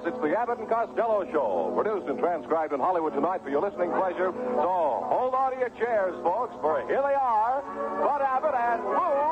it's the Abbott and Costello Show, produced and transcribed in Hollywood tonight for your listening pleasure. So hold on to your chairs, folks, for here they are, Bud Abbott and Lou